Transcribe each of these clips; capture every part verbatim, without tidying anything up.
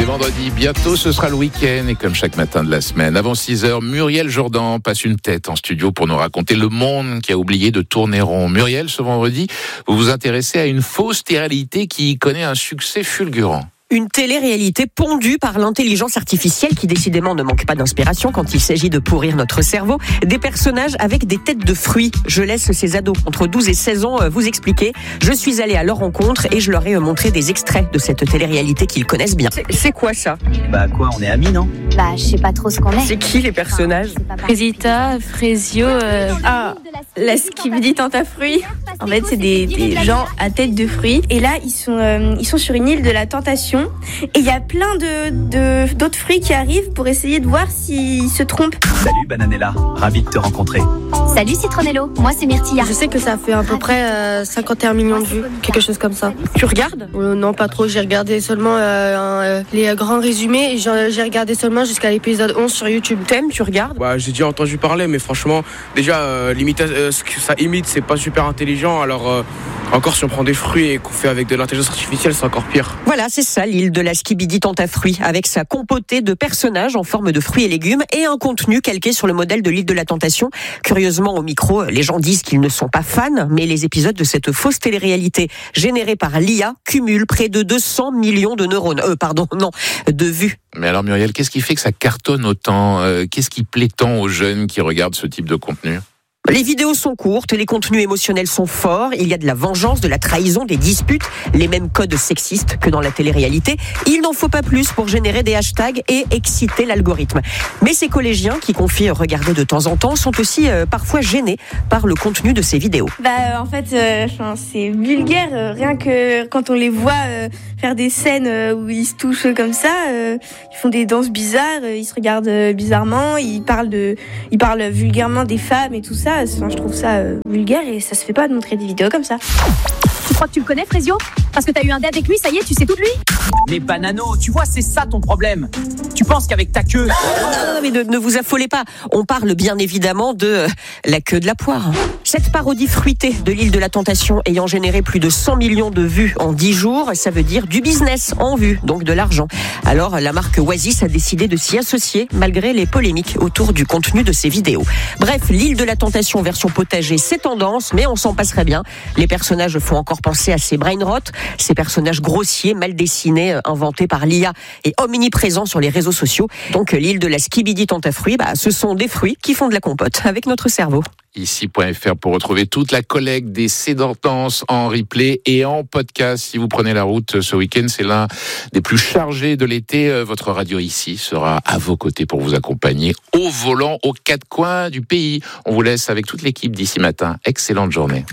C'est vendredi, bientôt ce sera le week-end et comme chaque matin de la semaine, avant six heures, Muriel Jourdan passe une tête en studio pour nous raconter le monde qui a oublié de tourner rond. Muriel, ce vendredi, vous vous intéressez à une fausse télé-réalité qui connaît un succès fulgurant. Une télé-réalité pondue par l'intelligence artificielle qui décidément ne manque pas d'inspiration quand il s'agit de pourrir notre cerveau. Des personnages avec des têtes de fruits. Je laisse ces ados entre douze et seize ans vous expliquer. Je suis allée à leur rencontre et je leur ai montré des extraits de cette télé-réalité qu'ils connaissent bien. C'est, c'est quoi ça ? Bah quoi, on est amis, non ? Bah je sais pas trop ce qu'on est. C'est qui les personnages ? Rosita, Frésio, euh... ah, la Skibidi Tante à fruits. En fait, c'est des, des gens à tête de fruits. Et là, ils sont, euh, ils sont sur une île de la tentation. Et il y a plein de, de, d'autres fruits qui arrivent pour essayer de voir s'ils se trompent. Salut Bananella, ravi de te rencontrer. Salut Citronello, moi c'est Myrtilla. Je sais que ça fait à peu près euh, cinquante et un millions de vues, quelque chose comme ça. Tu regardes ? euh, Non, pas trop. J'ai regardé seulement euh, euh, les grands résumés. Et j'ai, j'ai regardé seulement jusqu'à l'épisode onze sur YouTube. T'aimes, tu regardes ? Bah, j'ai déjà entendu parler, mais franchement, déjà, euh, l'imita- euh, ce que ça imite, c'est pas super intelligent. Alors, euh, encore si on prend des fruits et qu'on fait avec de l'intelligence artificielle, c'est encore pire. Voilà, c'est ça, l'île de la Skibidi Tante à fruits, avec sa compotée de personnages en forme de fruits et légumes et un contenu calqué sur le modèle de l'île de la Tentation. Curieusement, au micro, les gens disent qu'ils ne sont pas fans, mais les épisodes de cette fausse télé-réalité générée par l'I A cumulent près de deux cents millions de neurones, euh, pardon, non, de vues. Mais alors Muriel, qu'est-ce qui fait que ça cartonne autant ? euh, Qu'est-ce qui plaît tant aux jeunes qui regardent ce type de contenu ? Les vidéos sont courtes, les contenus émotionnels sont forts, il y a de la vengeance, de la trahison, des disputes, les mêmes codes sexistes que dans la télé-réalité. Il n'en faut pas plus pour générer des hashtags et exciter l'algorithme. Mais ces collégiens qui confient regarder de temps en temps sont aussi euh, parfois gênés par le contenu de ces vidéos. Bah en fait, euh, c'est vulgaire. Euh, rien que quand on les voit euh, faire des scènes euh, où ils se touchent comme ça, euh, ils font des danses bizarres, euh, ils se regardent euh, bizarrement, ils parlent de, ils parlent vulgairement des femmes et tout ça. Enfin, je trouve ça euh, vulgaire et ça se fait pas de montrer des vidéos comme ça. Tu crois que tu le connais Frésio ? Parce que t'as eu un dé avec lui, ça y est, tu sais tout de lui ? Mais Banano, tu vois, c'est ça ton problème. Tu penses qu'avec ta queue... Non, non, non, mais ne, ne vous affolez pas. On parle bien évidemment de euh, la queue de la poire. Cette parodie fruitée de l'île de la Tentation ayant généré plus de cent millions de vues en dix jours, ça veut dire du business en vue, donc de l'argent. Alors, la marque Oasis a décidé de s'y associer malgré les polémiques autour du contenu de ses vidéos. Bref, l'île de la Tentation version potager, c'est tendance, mais on s'en passerait bien. Les personnages font encore penser à ces brain rot, ces personnages grossiers, mal dessinés, inventés par l'I A et omniprésents sur les réseaux sociaux. Donc, l'île de la Skibidi Tante à fruits, bah, ce sont des fruits qui font de la compote avec notre cerveau. Ici point F R pour retrouver toute la collecte des Cédentenses en replay et en podcast. Si vous prenez la route ce week-end, c'est l'un des plus chargés de l'été. Votre radio ici sera à vos côtés pour vous accompagner au volant aux quatre coins du pays. On vous laisse avec toute l'équipe d'ici matin. Excellente journée.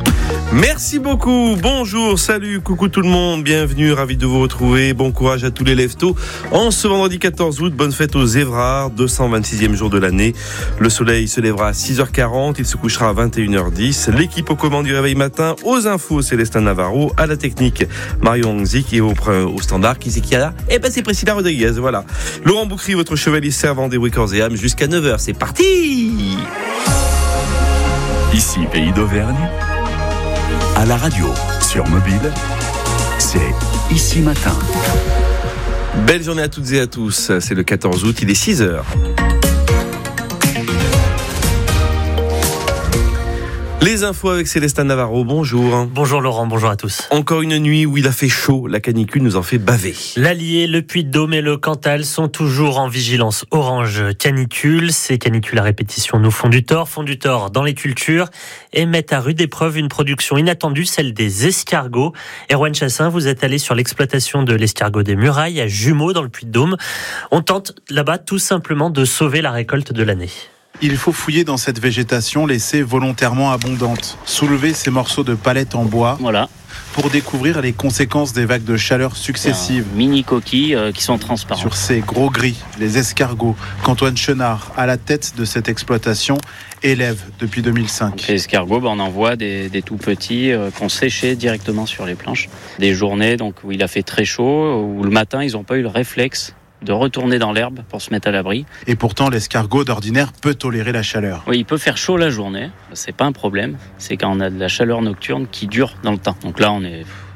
Merci beaucoup, bonjour, salut, coucou tout le monde, bienvenue, ravi de vous retrouver, bon courage à tous les lève-tôt. En ce vendredi quatorze août, bonne fête aux Évrards, deux cent vingt-sixième jour de l'année. Le soleil se lèvera à six heures quarante, il se couchera à vingt et une heures dix. L'équipe aux commandes du réveil matin, aux infos, Célestin Navarro, à la technique, Marion Angzik et au, au standard, qui c'est qui a là ? Eh ben c'est Priscilla Rodriguez, voilà. Laurent Boucry, votre chevalier servant des Wickers et âmes jusqu'à neuf heures, c'est parti ! Ici, Pays d'Auvergne. À la radio, sur mobile, c'est Ici Matin. Belle journée à toutes et à tous, c'est le quatorze août, il est six heures. Les infos avec Célestin Navarro, bonjour. Bonjour Laurent, bonjour à tous. Encore une nuit où il a fait chaud, la canicule nous en fait baver. L'Allier, le Puy-de-Dôme et le Cantal sont toujours en vigilance orange canicule. Ces canicules à répétition nous font du tort, font du tort dans les cultures et mettent à rude épreuve une production inattendue, celle des escargots. Erwan Chassin, vous êtes allé sur l'exploitation de l'escargot des Murailles à Jumeaux dans le Puy-de-Dôme. On tente là-bas tout simplement de sauver la récolte de l'année. Il faut fouiller dans cette végétation laissée volontairement abondante, soulever ces morceaux de palette en bois, voilà, pour découvrir les conséquences des vagues de chaleur successives. Mini coquilles euh, qui sont transparentes. Sur ces gros gris, les escargots, qu'Antoine Chenard, à la tête de cette exploitation, élève depuis deux mille cinq. Donc les escargots, ben, on en voit des, des tout petits euh, qu'on séchait directement sur les planches. Des journées donc, où il a fait très chaud, où le matin ils n'ont pas eu le réflexe de retourner dans l'herbe pour se mettre à l'abri. Et pourtant, l'escargot d'ordinaire peut tolérer la chaleur. Oui, il peut faire chaud la journée, c'est pas un problème. C'est quand on a de la chaleur nocturne qui dure dans le temps. Donc là, on est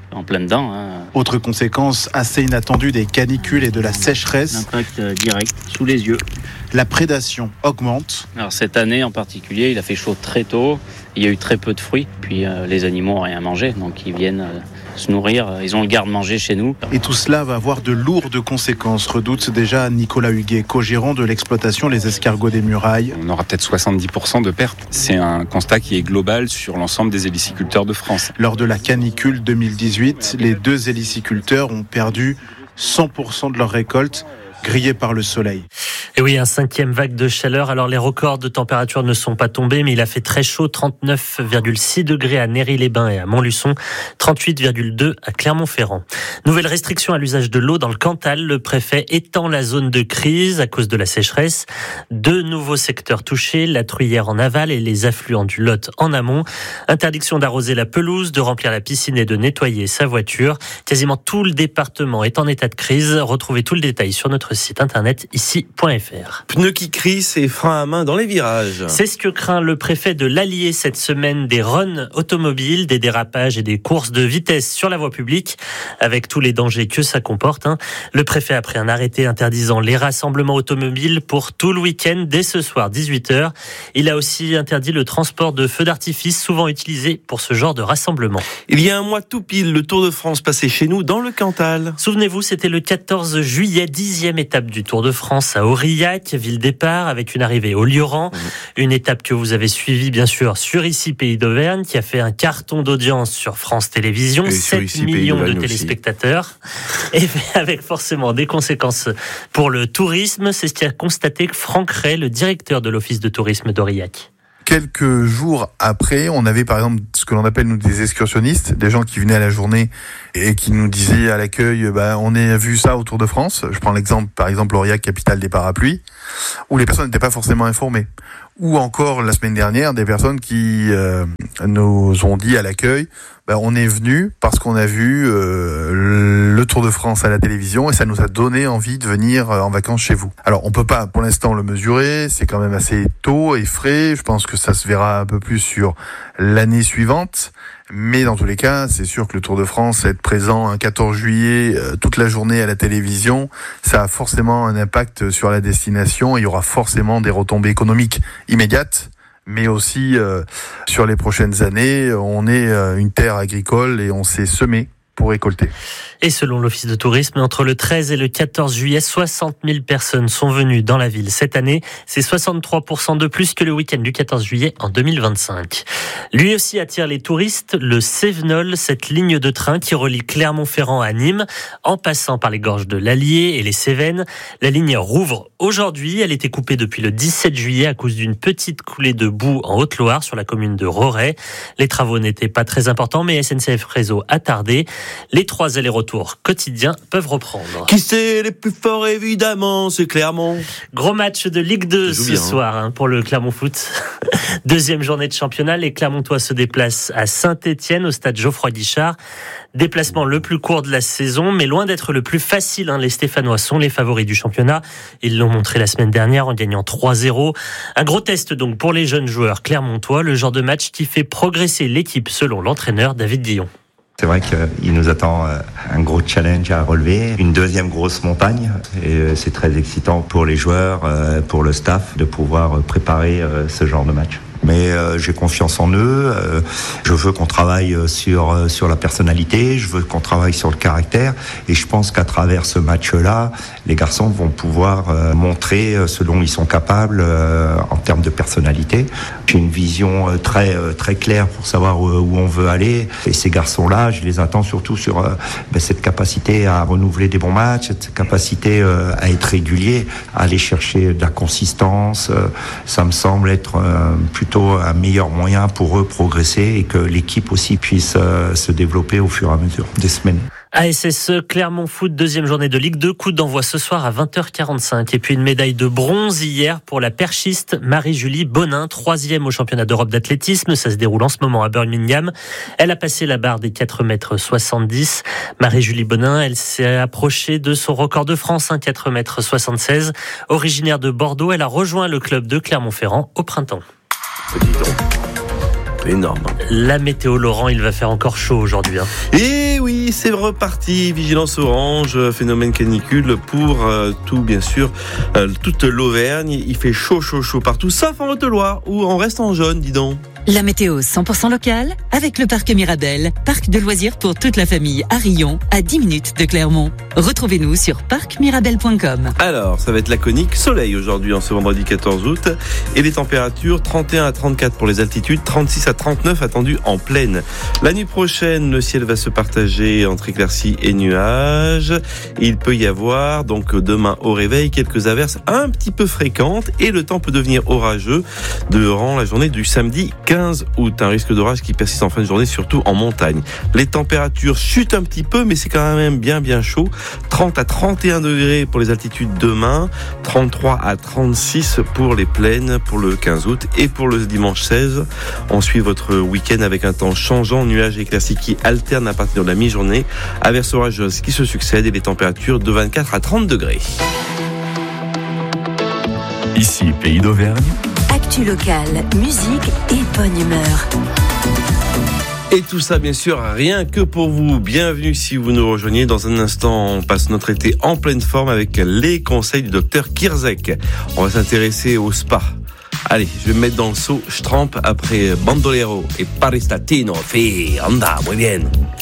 en plein dedans. Hein. Autre conséquence assez inattendue des canicules et de la sécheresse. L'impact direct, sous les yeux. La prédation augmente. Alors cette année en particulier, il a fait chaud très tôt. Il y a eu très peu de fruits. Puis euh, les animaux n'ont rien mangé, donc ils viennent euh, se nourrir. Ils ont le garde-manger chez nous. Et tout cela va avoir de lourdes conséquences, redoute déjà Nicolas Huguet, co-gérant de l'exploitation Les Escargots des Murailles. On aura peut-être soixante-dix pour cent de pertes. C'est un constat qui est global sur l'ensemble des héliciculteurs de France. Lors de la canicule deux mille dix-huit, les deux héliciculteurs ont perdu cent pour cent de leur récolte, grillée par le soleil. Et oui, un cinquième vague de chaleur. Alors les records de température ne sont pas tombés, mais il a fait très chaud, trente-neuf virgule six degrés à Néry-les-Bains et à Montluçon, trente-huit virgule deux à Clermont-Ferrand. Nouvelle restriction à l'usage de l'eau dans le Cantal. Le préfet étend la zone de crise à cause de la sécheresse. Deux nouveaux secteurs touchés, la Truyère en aval et les affluents du Lot en amont. Interdiction d'arroser la pelouse, de remplir la piscine et de nettoyer sa voiture. Quasiment tout le département est en état de crise. Retrouvez tout le détail sur notre site internet ici point f r. Pneus qui crissent et freins à main dans les virages. C'est ce que craint le préfet de l'Allier cette semaine, des runs automobiles, des dérapages et des courses de vitesse sur la voie publique, avec tous les dangers que ça comporte. Hein. Le préfet a pris un arrêté interdisant les rassemblements automobiles pour tout le week-end dès ce soir dix-huit heures. Il a aussi interdit le transport de feux d'artifice, souvent utilisés pour ce genre de rassemblement. Il y a un mois tout pile, le Tour de France passait chez nous dans le Cantal. Souvenez-vous, c'était le quatorze juillet, dixième étape du Tour de France à Aurillac, ville départ, avec une arrivée au Lioran. Mmh. Une étape que vous avez suivie, bien sûr, sur Ici Pays d'Auvergne, qui a fait un carton d'audience sur France Télévisions, et sept millions de téléspectateurs. Aussi. Et avec forcément des conséquences pour le tourisme. C'est ce qu'a constaté Franck Ray, le directeur de l'Office de tourisme d'Aurillac. Quelques jours après, on avait par exemple ce que l'on appelle nous des excursionnistes, des gens qui venaient à la journée et qui nous disaient à l'accueil, bah, on a vu ça au Tour de France. Je prends l'exemple, par exemple, Aurillac, capitale des parapluies, où les personnes n'étaient pas forcément informées. Ou encore, la semaine dernière, des personnes qui euh, nous ont dit à l'accueil, bah, on est venu parce qu'on a vu euh, le Tour de France à la télévision et ça nous a donné envie de venir en vacances chez vous. Alors, on peut pas pour l'instant le mesurer, c'est quand même assez tôt et frais. Je pense que ça se verra un peu plus sur l'année suivante. Mais dans tous les cas, c'est sûr que le Tour de France, être présent un quatorze juillet euh, toute la journée à la télévision, ça a forcément un impact sur la destination. Il y aura forcément des retombées économiques immédiates, mais aussi euh, sur les prochaines années. On est euh, une terre agricole et on s'est semé pour récolter. Et selon l'Office de tourisme, entre le treize et le quatorze juillet, soixante mille personnes sont venues dans la ville cette année. C'est soixante-trois pour cent de plus que le week-end du quatorze juillet en deux mille vingt-cinq. Lui aussi attire les touristes, le Cévenol, cette ligne de train qui relie Clermont-Ferrand à Nîmes, en passant par les gorges de l'Allier et les Cévennes. La ligne rouvre aujourd'hui. Elle était coupée depuis le dix-sept juillet à cause d'une petite coulée de boue en Haute-Loire sur la commune de Roray. Les travaux n'étaient pas très importants, mais S N C F Réseau a tardé. Les trois allers-retours quotidiens peuvent reprendre. Qui c'est les plus forts, évidemment, c'est Clermont. Gros match de Ligue deux ce bien, soir hein, pour le Clermont Foot. Deuxième journée de championnat, les Clermontois se déplacent à Saint-Étienne au stade Geoffroy Guichard. Déplacement le plus court de la saison, mais loin d'être le plus facile. Hein. Les Stéphanois sont les favoris du championnat. Ils l'ont montré la semaine dernière en gagnant trois zéro. Un gros test donc pour les jeunes joueurs clermontois, le genre de match qui fait progresser l'équipe selon l'entraîneur David Guillon. C'est vrai qu'il nous attend un gros challenge à relever, une deuxième grosse montagne, et c'est très excitant pour les joueurs, pour le staff, de pouvoir préparer ce genre de match. Mais euh, j'ai confiance en eux, euh, je veux qu'on travaille sur, euh, sur la personnalité, je veux qu'on travaille sur le caractère, et je pense qu'à travers ce match-là, les garçons vont pouvoir euh, montrer ce dont ils sont capables euh, en termes de personnalité. J'ai une vision euh, très, euh, très claire pour savoir où, où on veut aller, et ces garçons-là, je les attends surtout sur euh, ben, cette capacité à renouveler des bons matchs, cette capacité euh, à être régulier, à aller chercher de la consistance. Euh, ça me semble être euh, plutôt un meilleur moyen pour eux progresser et que l'équipe aussi puisse euh, se développer au fur et à mesure des semaines. A S S E Clermont Foot, deuxième journée de Ligue deux, coup d'envoi ce soir à vingt heures quarante-cinq. Et puis une médaille de bronze hier pour la perchiste Marie-Julie Bonin, troisième au championnat d'Europe d'athlétisme. Ça se déroule en ce moment à Birmingham. Elle a passé la barre des quatre mètres soixante-dix. Marie-Julie Bonin, elle s'est approchée de son record de France, hein, quatre mètres soixante-seize. Originaire de Bordeaux, elle a rejoint le club de Clermont-Ferrand au printemps. Dis donc. peu énorme. La météo, Laurent, il va faire encore chaud aujourd'hui. Hein. Et oui, c'est reparti. Vigilance orange, phénomène canicule pour euh, tout, bien sûr, euh, toute l'Auvergne. Il fait chaud, chaud, chaud partout, sauf en Haute-Loire, où on reste en jaune, dis donc. La météo cent pour cent locale avec le parc Mirabel, parc de loisirs pour toute la famille à Rion, à dix minutes de Clermont. Retrouvez-nous sur parc mirabel point com. Alors, ça va être laconique, soleil aujourd'hui en ce vendredi quatorze août et les températures trente et un à trente-quatre pour les altitudes, trente-six à trente-neuf attendues en plaine. La nuit prochaine, le ciel va se partager entre éclaircies et nuages. Il peut y avoir donc demain au réveil quelques averses un petit peu fréquentes et le temps peut devenir orageux durant la journée du samedi quinze août. Un risque d'orage qui persiste en fin de journée, surtout en montagne. Les températures chutent un petit peu, mais c'est quand même bien bien chaud. trente à trente et un degrés pour les altitudes demain, trente-trois à trente-six pour les plaines pour le quinze août et pour le dimanche seize. On suit votre week-end avec un temps changeant, nuages et éclaircies qui alternent à partir de la mi-journée, averses orageuses qui se succèdent et les températures de vingt-quatre à trente degrés. Ici, Pays d'Auvergne. Actu locale, musique et bonne humeur. Et tout ça, bien sûr, rien que pour vous. Bienvenue si vous nous rejoignez. Dans un instant, on passe notre été en pleine forme avec les conseils du docteur Kirzek. On va s'intéresser au spa. Allez, je vais me mettre dans le seau. Je trempe après Bandolero et Paristatino. Fi, anda, muy bien.